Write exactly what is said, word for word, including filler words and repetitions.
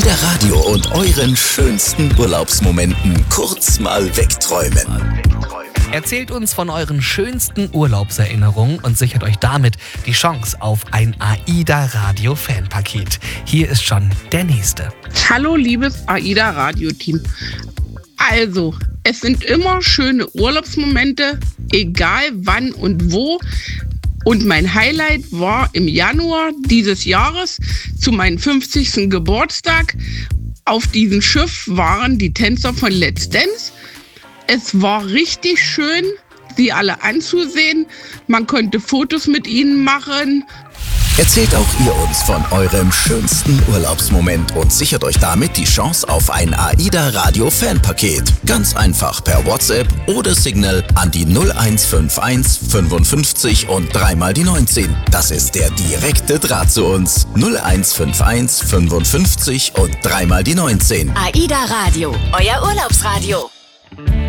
AIDA Radio und euren schönsten Urlaubsmomenten kurz mal wegträumen. Erzählt uns von euren schönsten Urlaubserinnerungen und sichert euch damit die Chance auf ein AIDA Radio Fanpaket. Hier ist schon der nächste. Hallo liebes AIDA Radio Team. Also, es sind immer schöne Urlaubsmomente, egal wann und wo. Und mein Highlight war im Januar dieses Jahres zu meinem fünfzigsten Geburtstag. Auf diesem Schiff waren die Tänzer von Let's Dance. Es war richtig schön, sie alle anzusehen. Man konnte Fotos mit ihnen machen. Erzählt auch ihr uns von eurem schönsten Urlaubsmoment und sichert euch damit die Chance auf ein AIDA Radio Fanpaket. Ganz einfach per WhatsApp oder Signal an die null eins fünf eins fünfundfünfzig und dreimal die neunzehn. Das ist der direkte Draht zu uns. null eins fünf eins fünfundfünfzig und dreimal die neunzehn. AIDA Radio, euer Urlaubsradio.